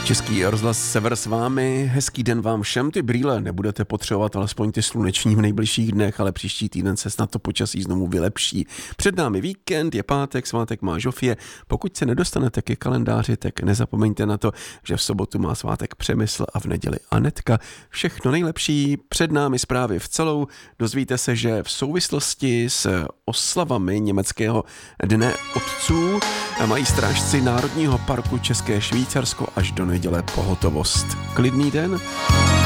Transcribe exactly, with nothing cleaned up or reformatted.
Český rozhlas Sever s vámi, hezký den vám všem, ty brýle nebudete potřebovat, alespoň ty sluneční v nejbližších dnech, ale příští týden se snad to počasí znovu vylepší. Před námi víkend, je pátek, svátek má Žofie, pokud se nedostanete ke kalendáři, tak nezapomeňte na to, že v sobotu má svátek Přemysl a v neděli Anetka. Všechno nejlepší, před námi zprávy v celou, dozvíte se, že v souvislosti s oslavami německého dne otců mají strážci Národního parku České Švýcarsko až do neděle pohotovost. Klidný den.